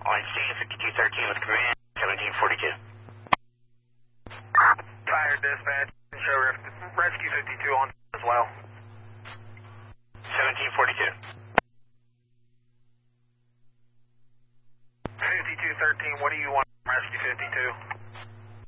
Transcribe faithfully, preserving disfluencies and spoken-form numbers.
On scene, fifty-two thirteen with command, seventeen forty-two. Fire dispatch, show rescue fifty-two on as well. seventeen forty-two. fifty-two thirteen, what do you want